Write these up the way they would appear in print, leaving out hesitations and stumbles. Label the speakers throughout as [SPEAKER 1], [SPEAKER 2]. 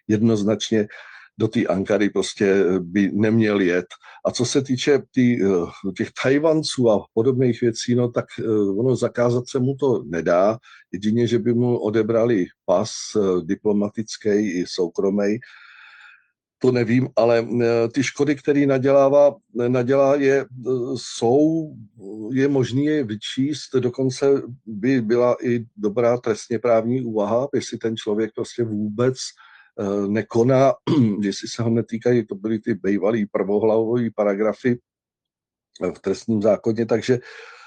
[SPEAKER 1] jednoznačně do té Ankary prostě by neměl jet. A co se týče těch Tajvanců a podobných věcí, no tak ono zakázat se mu to nedá, jedině, že by mu odebrali pas diplomatický i soukromý. To nevím, ale ty škody, které nadělá, je možné je vyčíst, dokonce by byla i dobrá trestně právní úvaha, jestli ten člověk prostě vůbec nekoná, jestli se ho netýkají, to byly ty bývalý prvohlavový paragrafy v trestním zákoně, takže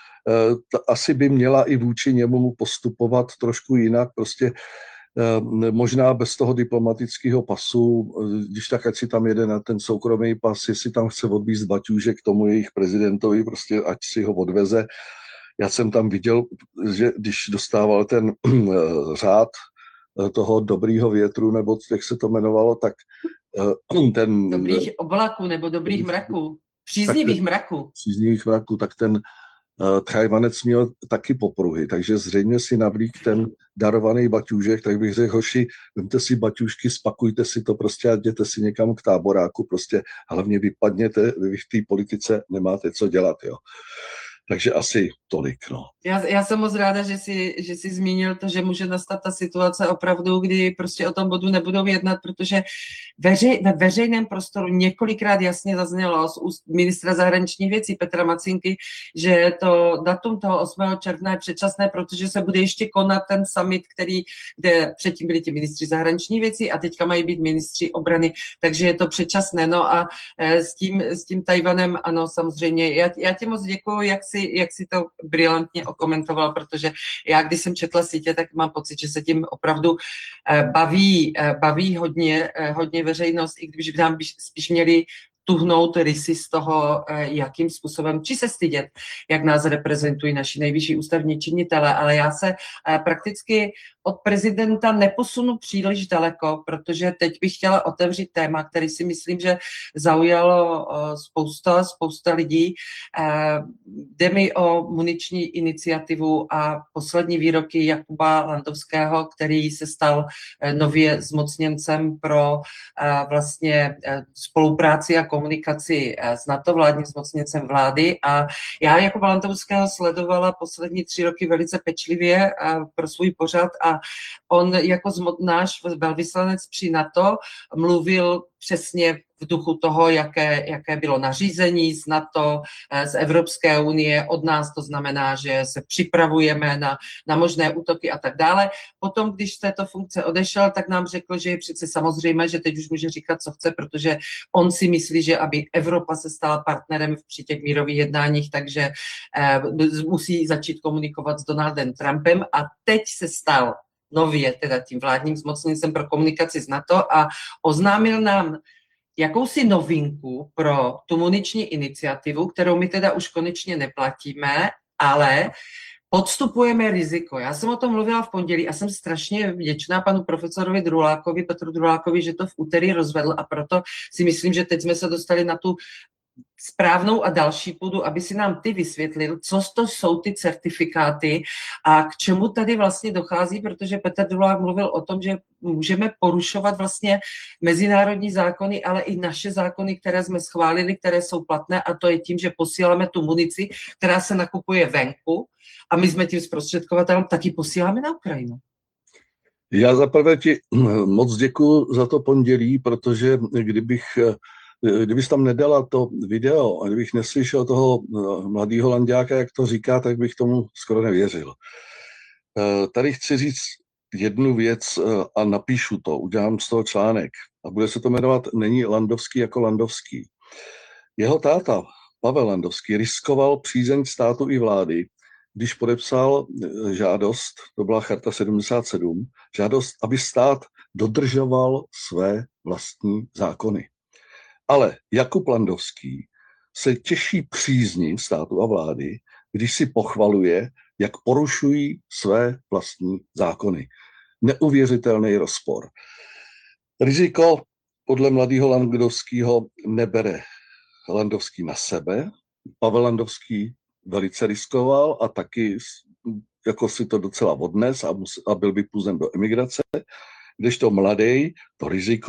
[SPEAKER 1] asi by měla i vůči němu postupovat trošku jinak, prostě možná bez toho diplomatického pasu, když tak, ať si tam jede na ten soukromý pas, jestli tam chce odvízt baťůže k tomu jejich prezidentovi, prostě ať si ho odveze. Já jsem tam viděl, že když dostával ten řád toho dobrýho větru, nebo jak se to jmenovalo, tak ten...
[SPEAKER 2] Dobrých oblaků nebo dobrých mraků. Příznivých mraků.
[SPEAKER 1] Příznivých mraků, tak ten Tchajwanec měl taky popruhy, takže zřejmě si navlík ten darovaný baťůžek, tak bych řekl, hoši, vemte si baťůžky, spakujte si to prostě a jděte si někam k táboráku, prostě hlavně vypadněte, vy v té politice nemáte co dělat, jo. Takže asi tolik, no.
[SPEAKER 2] Já jsem moc ráda, že jsi zmínil to, že může nastat ta situace opravdu, kdy prostě o tom bodu nebudou jednat, protože ve veřejném prostoru několikrát jasně zaznělo z úst ministra zahraničních věcí Petra Macinky, že to datum toho 8. června je předčasné, protože se bude ještě konat ten summit, kde předtím byli ti ministři zahraničních věcí a teďka mají být ministři obrany, takže je to předčasné. No a s tím Tajvanem, ano, samozřejmě. Já ti moc děkuju, jak si to brilantně okomentoval, protože já, když jsem četla sítě, tak mám pocit, že se tím opravdu baví hodně veřejnost, i když by nám spíš měli tuhnout rysy z toho, jakým způsobem, či se stydět, jak nás reprezentují naši nejvyšší ústavní činitelé, ale já se prakticky od prezidenta neposunu příliš daleko, protože teď bych chtěla otevřít téma, který si myslím, že zaujalo spousta lidí. Jde mi o muniční iniciativu a poslední výroky Jakuba Landowského, který se stal nově zmocněncem pro vlastně spolupráci a komunikaci s NATO, vládním zmocněncem vlády. A já Jakuba Landowského sledovala poslední 3 roky velice pečlivě pro svůj pořad a on jako náš velvyslanec při NATO mluvil přesně v duchu toho, jaké bylo nařízení z NATO, z Evropské unie, od nás, to znamená, že se připravujeme na možné útoky a tak dále. Potom, když z této funkce odešel, tak nám řekl, že je přece samozřejmé, že teď už může říkat, co chce, protože on si myslí, že aby Evropa se stala partnerem při těch mírových jednáních, takže musí začít komunikovat s Donaldem Trumpem a teď se stal nově teda tím vládním zmocněncem pro komunikaci s NATO a oznámil nám jakousi novinku pro tu muniční iniciativu, kterou my teda už konečně neplatíme, ale podstupujeme riziko. Já jsem o tom mluvila v pondělí a jsem strašně vděčná panu profesorovi Drulákovi, Petru Drulákovi, že to v úterý rozvedl a proto si myslím, že teď jsme se dostali na tu správnou a další půdu, aby si nám ty vysvětlil, co to jsou ty certifikáty a k čemu tady vlastně dochází, protože Petr Drulák mluvil o tom, že můžeme porušovat vlastně mezinárodní zákony, ale i naše zákony, které jsme schválili, které jsou platné a to je tím, že posíláme tu munici, která se nakupuje venku a my jsme tím zprostředkovatelem, taky posíláme na Ukrajinu.
[SPEAKER 1] Já zaprvé ti moc děkuju za to pondělí, protože kdybys tam nedala to video a kdybych neslyšel toho mladého Lanďáka, jak to říká, tak bych tomu skoro nevěřil. Tady chci říct jednu věc a napíšu to, udělám z toho článek a bude se to jmenovat Není Landowský jako Landowský. Jeho táta Pavel Landowský riskoval přízeň státu i vlády, když podepsal žádost, to byla Charta 77, žádost, aby stát dodržoval své vlastní zákony. Ale Jakub Landowský se těší přízni státu a vlády, když si pochvaluje, jak porušují své vlastní zákony. Neuvěřitelný rozpor. Riziko podle mladého Landowského nebere Landowský na sebe. Pavel Landowský velice riskoval a taky jako si to docela odnes a byl vypuzen do emigrace, kdežto mladý to riziko